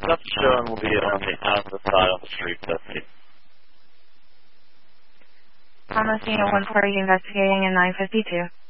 Stuff showing will be on the opposite side of the street, deputy. Thomasina 1, are you investigating in 952?